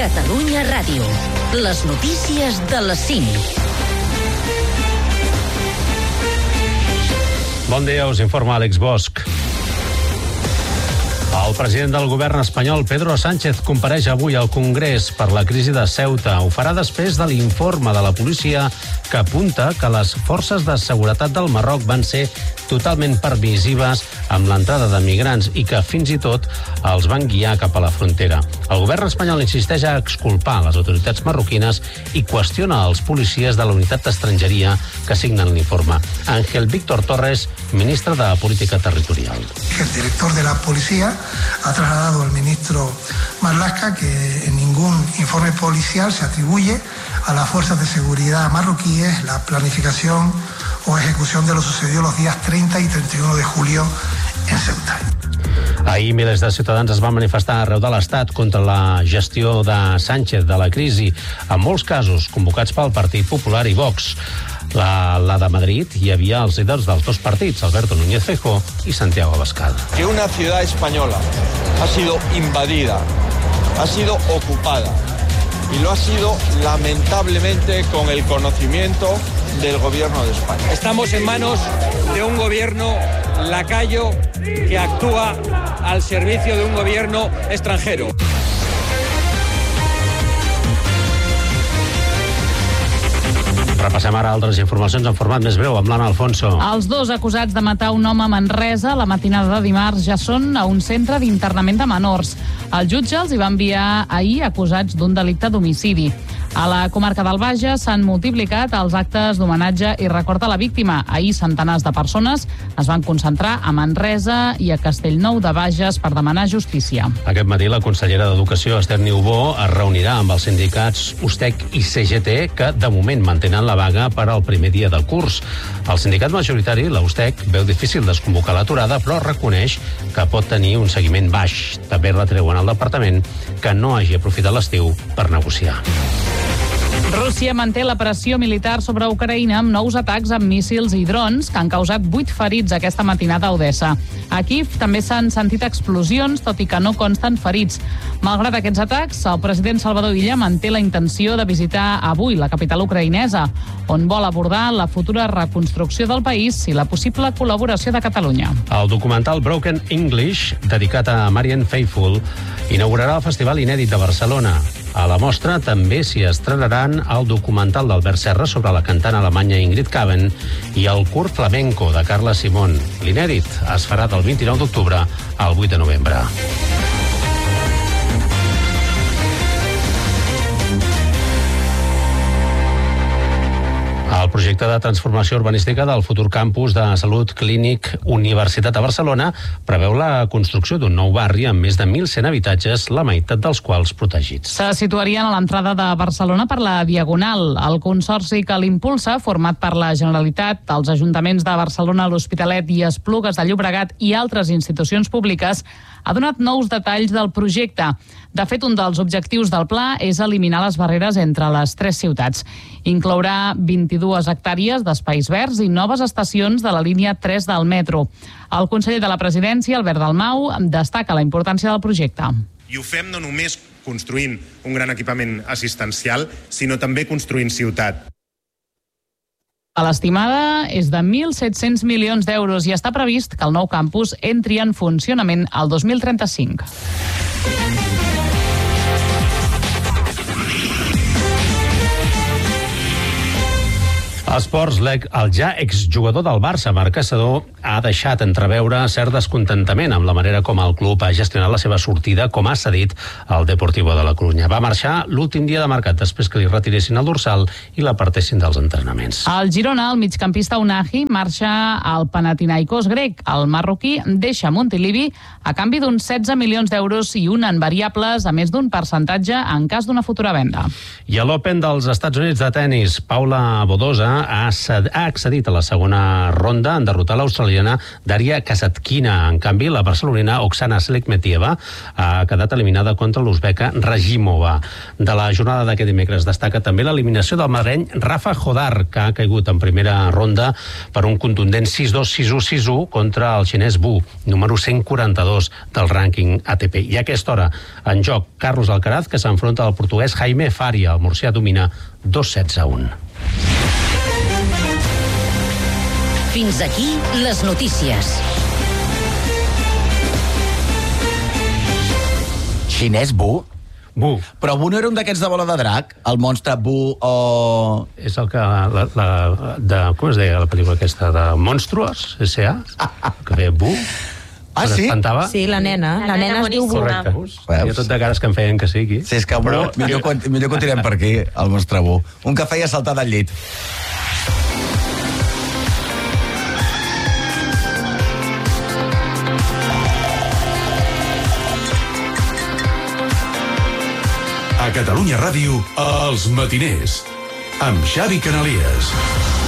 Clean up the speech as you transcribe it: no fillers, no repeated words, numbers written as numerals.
Catalunya Ràdio. Les notícies de les 5. Bon dia, us informa Àlex Bosch. El president del govern espanyol, Pedro Sánchez, compareix avui al Congrés per la crisi de Ceuta. Ho farà després de l'informe de la policia que apunta que les forces de seguretat del Marroc van ser totalment permissives amb l'entrada de migrants i que fins i tot els van guiar cap a la frontera. El govern espanyol insisteix a exculpar les autoritats marroquines i qüestiona els policies de la unitat d'estrangeria que signen l'informe. Ángel Víctor Torres, ministre de Política Territorial. El director de la policía ha trasladado al ministro Marlaska que en ningún informe policial se atribuye a las fuerzas de seguridad marroquíes la planificación o ejecución de lo sucedido los días 30 y 31 de julio en Ceuta. Ahir milers de ciutadans es van manifestar arreu de l'Estat contra la gestió de Sánchez de la crisi, en molts casos convocats pel Partit Popular i Vox. La de Madrid hi havia els líders dels dos partits, Alberto Núñez Feijóo i Santiago Abascal. Que una ciudad española ha sido invadida, ha sido ocupada y lo ha sido lamentablemente con el conocimiento del gobierno de España. Estamos en manos de un gobierno lacayo que actúa al servicio de un gobierno extranjero. Repassem ara altres informacions en format més breu amb l'Anna Alfonso. Els dos acusats de matar un home a Manresa la matinada de dimarts ja són a un centre d'internament de menors. El jutge els hi va enviar ahir acusats d'un delicte d'homicidi. A la comarca del Bages s'han multiplicat els actes d'homenatge i record a la víctima. Ahir centenars de persones es van concentrar a Manresa i a Castellnou de Bages per demanar justícia. Aquest matí la consellera d'Educació, Esther Niubó, es reunirà amb els sindicats USTEC i CGT, que de moment mantenen la vaga per al primer dia del curs. El sindicat majoritari, la USTEC, veu difícil desconvocar l'aturada, però reconeix que pot tenir un seguiment baix. També retreuen al departament que no hagi aprofitat l'estiu per negociar. Rússia manté la pressió militar sobre Ucraïna amb nous atacs amb míssils i drons que han causat 8 ferits aquesta matinada a Odessa. A Kíev també s'han sentit explosions, tot i que no consten ferits. Malgrat aquests atacs, el president Salvador Illa manté la intenció de visitar avui la capital ucraïnesa, on vol abordar la futura reconstrucció del país i la possible col·laboració de Catalunya. El documental Broken English, dedicat a Marianne Faithfull, inaugurarà el Festival Inèdit de Barcelona. A la mostra també s'hi estrenaran el documental d'Albert Serra sobre la cantant alemanya Ingrid Kaven i el curt flamenco de Carla Simón. L'inèdit es farà del 29 d'octubre al 8 de novembre. El projecte de transformació urbanística del futur campus de Salut Clínic Universitat de Barcelona preveu la construcció d'un nou barri amb més de 1.100 habitatges, la meitat dels quals protegits. Se situarien a l'entrada de Barcelona per la Diagonal. El consorci que l'impulsa, format per la Generalitat, els ajuntaments de Barcelona, l'Hospitalet i Esplugues de Llobregat i altres institucions públiques, ha donat nous detalls del projecte. De fet, un dels objectius del pla és eliminar les barreres entre les tres ciutats. Inclourà 22 hectàrees d'espais verds i noves estacions de la línia 3 del metro. El conseller de la Presidència, Albert Dalmau, destaca la importància del projecte. I ho fem no només construint un gran equipament assistencial, sinó també construint ciutat. L'estimada és de 1.700 milions d'euros i està previst que el nou campus entri en funcionament al 2035. Esports, el ja exjugador del Barça, Marc Caçador, ha deixat entreveure cert descontentament amb la manera com el club ha gestionat la seva sortida com ha cedit al Deportivo de la Corunya. Va marxar l'últim dia de mercat després que li retiressin el dorsal i l'apartessin dels entrenaments. Al Girona, el migcampista Unahi marxa al Panathinaikos grec. El marroquí deixa Montilivi a canvi d'uns 16 milions d'euros i un en variables, a més d'un percentatge en cas d'una futura venda. I a l'Open dels Estats Units de tennis, Paula Badosa ha accedit a la segona ronda en derrotar l'australiana Daria Kasatkina. En canvi, la barcelonina Oksana Selekhmetieva ha quedat eliminada contra l'uzbeca Rajimova. De la jornada d'aquest dimecres destaca també l'eliminació del madreny Rafa Jodar, que ha caigut en primera ronda per un contundent 6-2, 6-1, 6-1 contra el xinès Wu, número 142 del rànquing ATP. I a aquesta hora, en joc, Carlos Alcaraz, que s'enfronta al portuguès Jaime Faria. El murcià domina 2-16-1. Fins aquí les notícies. Xinès Bu? Bu. Però Bu no era un d'aquests de bola de drac? El monstre Bu o... És el que... com es deia la pel·lícula aquesta? De Monstruos, S.A.? Que feia Bu. Ah, sí? Sí, la nena. La nena es diu Bu. Correcte. Hi ha tot de cares que em feien que sí, aquí. Sí, és que Bu, millor que ho tirem per aquí, el monstre Bu. Un que feia saltar del llit. A Catalunya Ràdio, Els Matiners, amb Xavi Canalies.